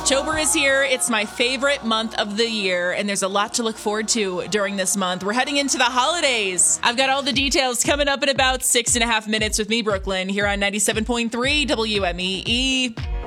October is here. It's my favorite month of the year, and there's a lot to look forward to during this month. We're heading into the holidays. I've got all the details coming up in about 6.5 minutes with me, Brooklyn, here on 97.3 WMEE.